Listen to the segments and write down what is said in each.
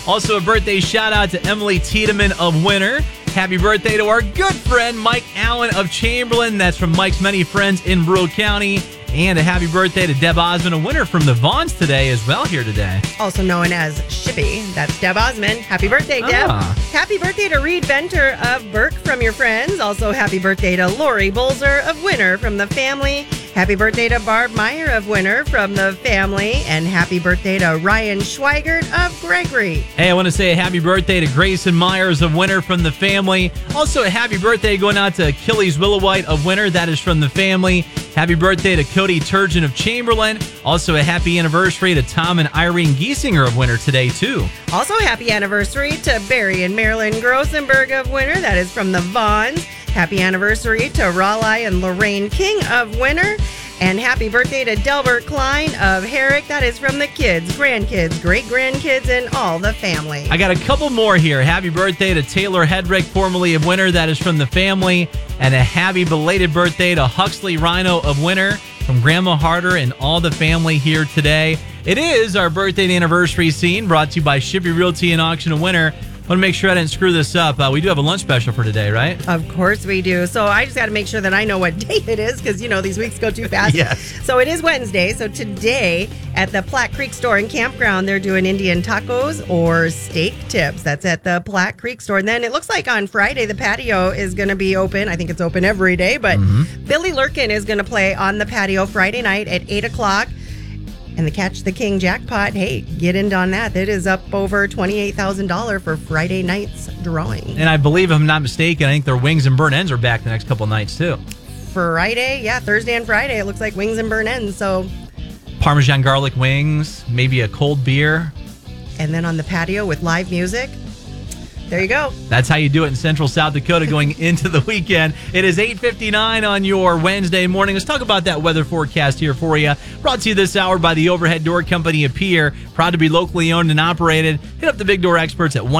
Also, a birthday shout out to Emily Tiedemann of Winter. Happy birthday to our good friend Mike Allen of Chamberlain. That's from Mike's many friends in Brule County. And a happy birthday to Deb Osmond, a winner from the Vaughns today as well here today. Also known as Shippy. That's Deb Osmond. Happy birthday, Deb. Happy birthday to Reed Venter of Burke from your friends. Also, happy birthday to Lori Bolzer of Winter from the family. Happy birthday to Barb Meyer of Winter from the family. And happy birthday to Ryan Schweigert of Gregory. Hey, I want to say a happy birthday to Grayson Myers of Winter from the family. Also, a happy birthday going out to Achilles Willowhite of Winter. That is from the family. Happy birthday to Cody Turgeon of Chamberlain. Also, a happy anniversary to Tom and Irene Giesinger of Winter today, too. Also, happy anniversary to Barry and Marilyn Grossenberg of Winter. That is from the Vaughns. Happy anniversary to Raleigh and Lorraine King of Winter. And happy birthday to Delbert Klein of Herrick. That is from the kids, grandkids, great-grandkids, and all the family. I got a couple more here. Happy birthday to Taylor Hedrick, formerly of Winter. That is from the family. And a happy belated birthday to Huxley Rhino of Winter from Grandma Harder and all the family here today. It is our birthday and anniversary scene brought to you by Shippy Realty and Auction of Winter. I want to make sure I didn't screw this up. We do have a lunch special for today, right? Of course we do. So I just got to make sure that I know what day it is because, these weeks go too fast. Yes. So it is Wednesday. So today at the Platte Creek Store and Campground, they're doing Indian tacos or steak tips. That's at the Platte Creek Store. And then it looks like on Friday, the patio is going to be open. I think it's open every day. But Billy Lurkin is going to play on the patio Friday night at 8 o'clock. And the Catch the King jackpot, hey, get in on that. It is up over $28,000 for Friday night's drawing. And I believe, if I'm not mistaken, I think their wings and burnt ends are back the next couple of nights, too. Friday, yeah, Thursday and Friday, it looks like wings and burnt ends. So Parmesan garlic wings, maybe a cold beer. And then on the patio with live music. There you go. That's how you do it in Central South Dakota going into the weekend. It is 8:59 on your Wednesday morning. Let's talk about that weather forecast here for you. Brought to you this hour by the Overhead Door Company of Pierre. Proud to be locally owned and operated. Hit up the Big Door experts at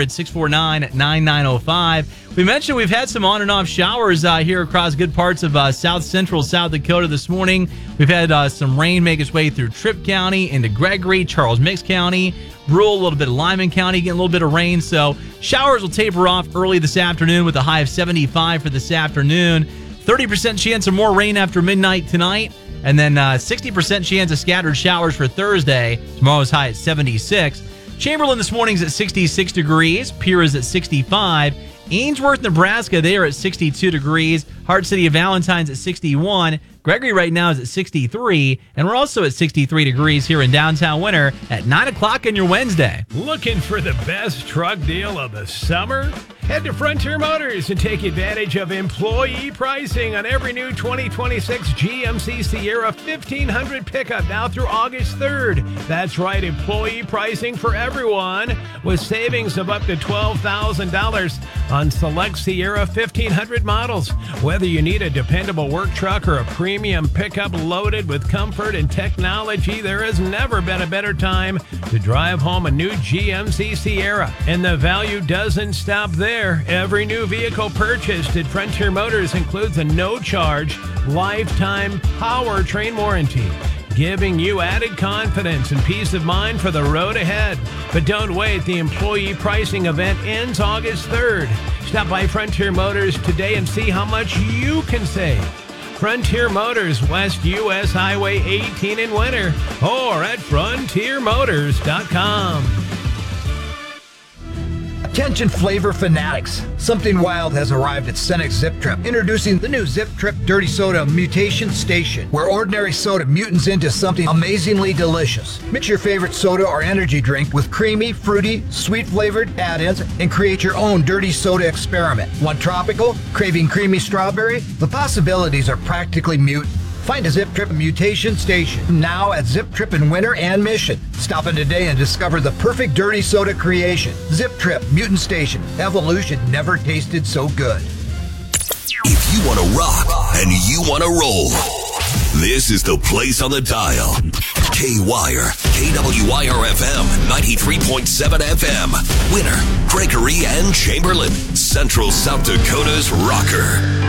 1-800-649-9905. We mentioned we've had some on and off showers here across good parts of South Central South Dakota this morning. We've had some rain make its way through Tripp County into Gregory, Charles Mix County, Brule, a little bit of Lyman County, getting a little bit of rain. So showers will taper off early this afternoon with a high of 75 for this afternoon. 30% chance of more rain after midnight tonight. And then 60% chance of scattered showers for Thursday. Tomorrow's high at 76. Chamberlain this morning's at 66 degrees. Pierre is at 65. Ainsworth, Nebraska, they are at 62 degrees. Hart City of Valentine's at 61. Gregory right now is at 63. And we're also at 63 degrees here in downtown Winter at 9 o'clock on your Wednesday. Looking for the best truck deal of the summer? Head to Frontier Motors and take advantage of employee pricing on every new 2026 GMC Sierra 1500 pickup now through August 3rd. That's right, employee pricing for everyone with savings of up to $12,000 on select Sierra 1500 models. Whether you need a dependable work truck or a premium pickup loaded with comfort and technology, there has never been a better time to drive home a new GMC Sierra. And the value doesn't stop there. Every new vehicle purchased at Frontier Motors includes a no-charge, lifetime powertrain warranty, giving you added confidence and peace of mind for the road ahead. But don't wait. The employee pricing event ends August 3rd. Stop by Frontier Motors today and see how much you can save. Frontier Motors, West US Highway 18 in Winter, or at frontiermotors.com. Attention flavor fanatics. Something wild has arrived at Cenex Zip Trip. Introducing the new Zip Trip Dirty Soda Mutation Station, where ordinary soda mutants into something amazingly delicious. Mix your favorite soda or energy drink with creamy, fruity, sweet flavored add-ins and create your own dirty soda experiment. Want tropical? Craving creamy strawberry? The possibilities are practically mutant. Find a Zip Trip Mutation Station now at Zip Trip in Winter and Mission. Stop in today and discover the perfect dirty soda creation. Zip Trip Mutant Station. Evolution never tasted so good. If you want to rock and you want to roll, this is the place on the dial. K-Wire, KWYR-FM, 93.7 FM. Winter, Gregory, and Chamberlain. Central South Dakota's rocker.